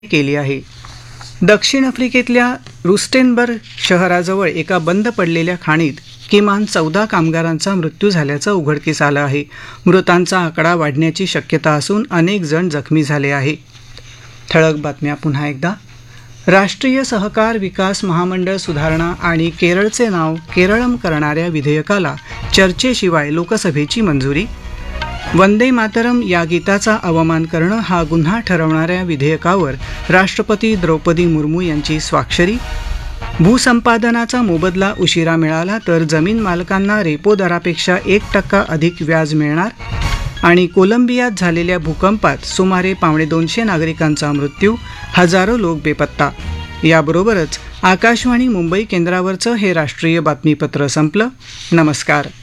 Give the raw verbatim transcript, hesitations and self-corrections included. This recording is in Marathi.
केली आहे. दक्षिण आफ्रिकेतल्या रुस्टेनबर्ग शहराजवळ एका बंद पडलेल्या खाणीत किमान चौदा कामगारांचा मृत्यू झाल्याचं उघडकीस आलं आहे. मृतांचा आकडा वाढण्याची शक्यता असून अनेक जण जखमी झाले आहे. ठळक बातम्या पुन्हा एकदा. राष्ट्रीय सहकार विकास महामंडळ सुधारणा आणि केरळचे नाव केरळम करणाऱ्या विधेयकाला चर्चेशिवाय लोकसभेची मंजुरी. वंदे मातरम या गीताचा अवमान करणं हा गुन्हा ठरवणाऱ्या विधेयकावर राष्ट्रपती द्रौपदी मुर्मू यांची स्वाक्षरी. भूसंपादनाचा मोबदला उशिरा मिळाला तर जमीन मालकांना रेपो दरापेक्षा एक टक्का अधिक व्याज मिळणार. आणि कोलंबियात झालेल्या भूकंपात सुमारे पावणे दोनशे नागरिकांचा मृत्यू, हजारो लोक बेपत्ता. याबरोबरच आकाशवाणी मुंबई केंद्रावरचं हे राष्ट्रीय बातमीपत्र संपलं. नमस्कार.